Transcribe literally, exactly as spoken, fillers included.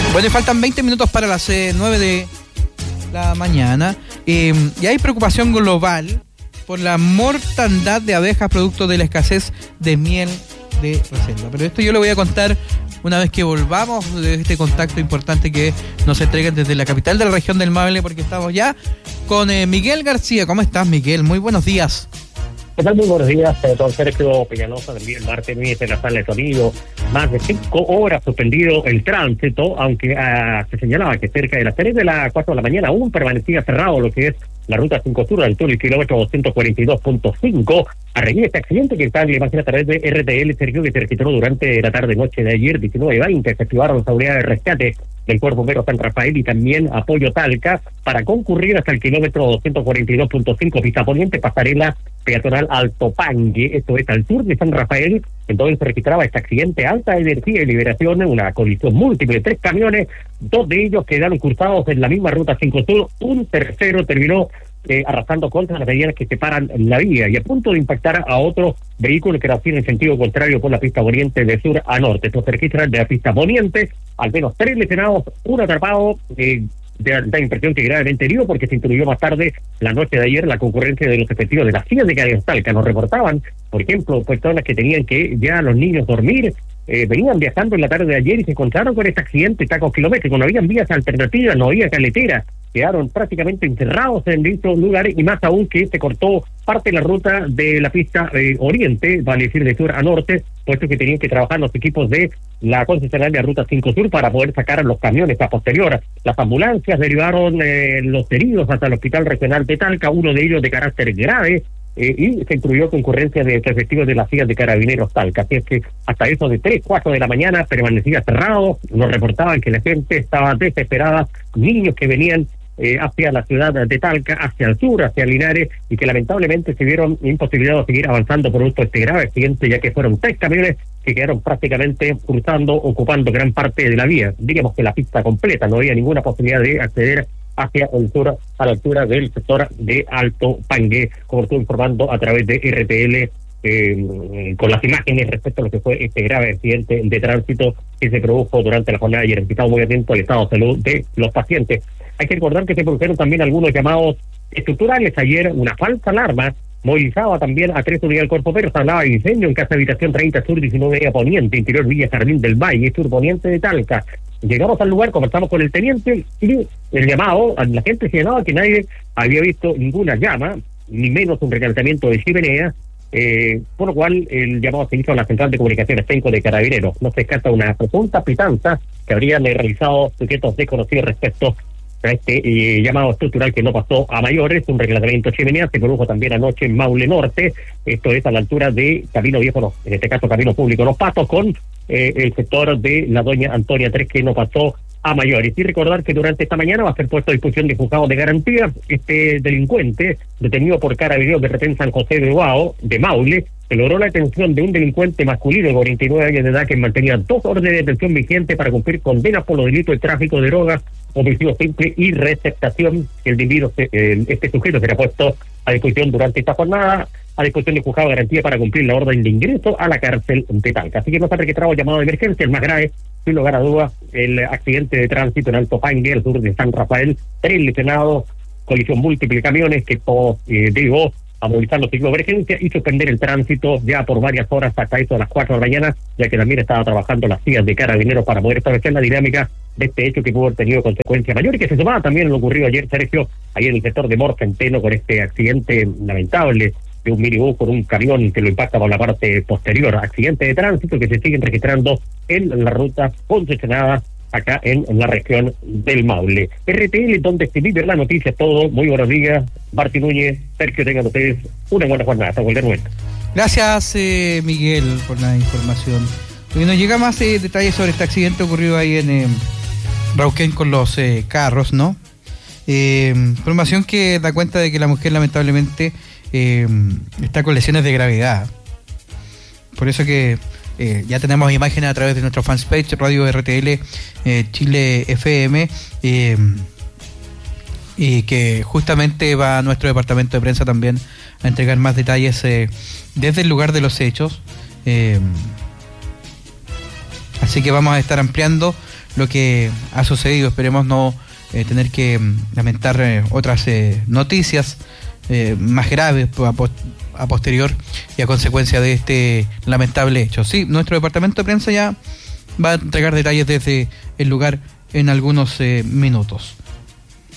Bueno, y faltan veinte minutos para las eh, nueve de la mañana. Eh, y hay preocupación global por la mortandad de abejas producto de la escasez de miel de reserva. Pero esto yo lo voy a contar una vez que volvamos de este contacto importante que nos entregan desde la capital de la región del Maule, porque estamos ya con eh, Miguel García. ¿Cómo estás, Miguel? Muy buenos días. ¿Qué tal? Muy buenos días, eh, don Sergio Peñalosa. El martes nueve en la sala de sonido, más de cinco horas suspendido el tránsito, aunque uh, se señalaba que cerca de las tres de las cuatro de la mañana aún permanecía cerrado lo que es la ruta cinco Sur, al todo el kilómetro doscientos cuarenta y dos punto cinco, a raíz de este accidente que está en la imagen a través de R T L, Sergio, que se registró durante la tarde-noche de ayer, diecinueve y veinte, se activaron las unidades de rescate del Cuerpo Bombero San Rafael y también apoyo Talca para concurrir hasta el kilómetro doscientos cuarenta y dos punto cinco, pista poniente, pasarela peatonal Alto Pangue, esto es al sur de San Rafael, en donde se registraba este accidente, alta energía y liberación, una colisión múltiple, tres camiones, dos de ellos quedaron cruzados en la misma ruta cinco Sur, un tercero terminó eh, arrastrando contra las medianas que separan la vía y a punto de impactar a otro vehículo que era en sentido contrario por la pista poniente de sur a norte. Esto se registra de la pista poniente, al menos tres lesionados, un atrapado, eh, de la impresión que gravemente herido porque se instruyó más tarde la noche de ayer la concurrencia de los efectivos de las sillas de Carabinero que nos reportaban, por ejemplo, personas que tenían que ya los niños dormir, eh, venían viajando en la tarde de ayer y se encontraron con este accidente tacos kilométricos, no habían vías alternativas, no había carretera, quedaron prácticamente encerrados en dichos lugares y más aún que se cortó parte de la ruta de la pista eh, oriente, vale decir de sur a norte, puesto que tenían que trabajar los equipos de la concesionaria Ruta cinco Sur para poder sacar a los camiones a posterior. Las ambulancias derivaron eh, los heridos hasta el Hospital Regional de Talca, uno de ellos de carácter grave, eh, y se incluyó concurrencia de efectivos de las sillas de Carabineros Talca. Así es que hasta eso de tres, cuatro de la mañana permanecía cerrado, nos reportaban que la gente estaba desesperada, niños que venían Eh, hacia la ciudad de Talca, hacia el sur, hacia Linares, y que lamentablemente se vieron imposibilitados de seguir avanzando producto de este grave accidente, ya que fueron tres camiones que quedaron prácticamente cruzando, ocupando gran parte de la vía, diríamos que la pista completa, no había ninguna posibilidad de acceder hacia el sur a la altura del sector de Alto Pangue, como estoy informando a través de R T L, Eh, con las imágenes respecto a lo que fue este grave accidente de tránsito que se produjo durante la jornada de ayer. Estamos muy atentos al estado de salud de los pacientes. Hay que recordar que se produjeron también algunos llamados estructurales. Ayer una falsa alarma movilizaba también a tres unidades del Cuerpo Bombero. Se hablaba de incendio en Casa Habitación treinta Sur, diecinueve Vía Poniente, interior Villa Jardín del Valle, sur poniente de Talca. Llegamos al lugar, conversamos con el teniente y el llamado, la gente señalaba que nadie había visto ninguna llama, ni menos un recalentamiento de chimenea. Eh, por lo cual el llamado se hizo a la central de comunicaciones Tenco de Carabineros. No se descarta una presunta pitanza que habrían eh, realizado sujetos desconocidos respecto a este eh, llamado estructural que no pasó a mayores. Un reclutamiento chimenea se produjo también anoche en Maule Norte, esto es a la altura de Camino Viejo, no, en este caso Camino Público Los Patos, con eh, el sector de la doña Antonia tres, que no pasó a mayores. Y recordar que durante esta mañana va a ser puesto a disposición de juzgados de garantía este delincuente detenido por Carabineros de Retén San José de Guao, de Maule. Se logró la detención de un delincuente masculino de cuarenta y nueve años de edad que mantenía dos órdenes de detención vigentes para cumplir condenas por los delitos de tráfico de drogas, homicidio simple y receptación. El individuo, este sujeto será puesto a disposición durante esta jornada, a disposición de juzgado de garantía para cumplir la orden de ingreso a la cárcel de Talca. Así que no se ha registrado llamado de emergencia, el más grave, sin lugar a dudas, el accidente de tránsito en Alto Pangue, al sur de San Rafael, tres lesionados, colisión múltiple de camiones que todo eh, derivó a movilizar los ciclos de emergencia y suspender el tránsito ya por varias horas hasta eso a las cuatro de la mañana, ya que también estaba trabajando las sillas de Carabineros para poder establecer la dinámica de este hecho que pudo haber tenido consecuencias mayores, que se sumaba también a lo ocurrido ayer, Sergio, ahí en el sector de Mor Centeno, con este accidente lamentable de un minibús con un camión que lo impacta por la parte posterior. Accidentes de tránsito que se siguen registrando en la ruta concesionada acá en, en la región del Maule. R T L, donde se vive la noticia, todo. Muy buenos días, Martín Núñez, Sergio, tengan ustedes una buena jornada. Hasta cualquier momento. Gracias, eh, Miguel, por la información. Y nos llega más eh, detalles sobre este accidente ocurrido ahí en eh, Rauquén con los eh, carros, ¿no? Eh, información que da cuenta de que la mujer lamentablemente eh, está con lesiones de gravedad. Por eso que eh, ya tenemos imágenes a través de nuestro fanpage Radio R T L eh, Chile F M, eh, y que justamente va a nuestro departamento de prensa también a entregar más detalles eh, desde el lugar de los hechos. Eh, Así que vamos a estar ampliando lo que ha sucedido. Esperemos no eh, tener que mm, lamentar eh, otras eh, noticias eh, más graves a, post a posterior y a consecuencia de este lamentable hecho. Sí, nuestro departamento de prensa ya va a entregar detalles desde el lugar en algunos eh, minutos.